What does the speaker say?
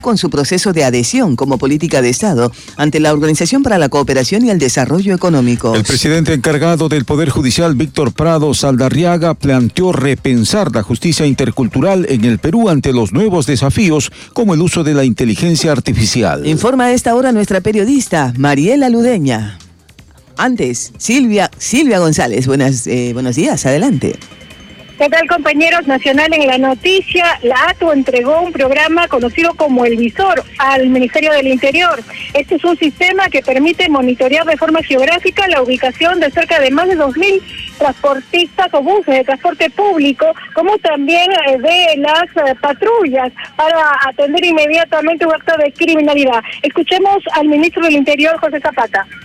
con su proceso de adhesión como política de Estado ante la Organización para la Cooperación y el Desarrollo Económico. El presidente encargado del Poder Judicial, Víctor Prado Saldarriaga, planteó repensar la justicia intercultural en el Perú ante los nuevos desafíos como el uso de la inteligencia artificial. Informa a esta hora nuestra periodista Mariela Ludeña. Antes, Silvia González, buenos días, adelante. ¿Qué tal, compañeros? Nacional en la noticia, la ATU entregó un programa conocido como El Visor al Ministerio del Interior. Este es un sistema que permite monitorear de forma geográfica la ubicación de cerca de más de 2.000 transportistas o buses de transporte público, como también de las patrullas, para atender inmediatamente un acto de criminalidad. Escuchemos al ministro del Interior, José Zapata.